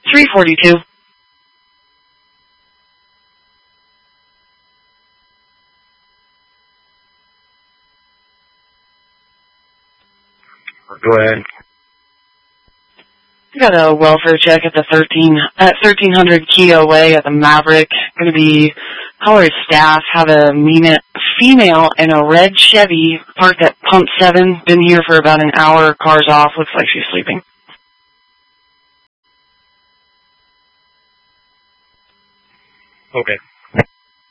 342. Go ahead. I got a welfare check at the 1300 Keogh Way at the Maverick. Going to be Colorado staff. Have a female in a red Chevy parked at pump 7. Been here for about an hour. Car's off. Looks like she's sleeping. Okay.